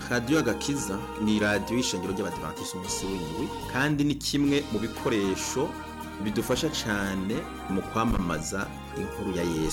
radiyo agakiza ni radiyo y'ishengero ry'abadivantisiti umunsi w'indwi kandi ni kimwe mu bikoresho bidufasha cyane mu kwamamaza inkuru ya Yesu.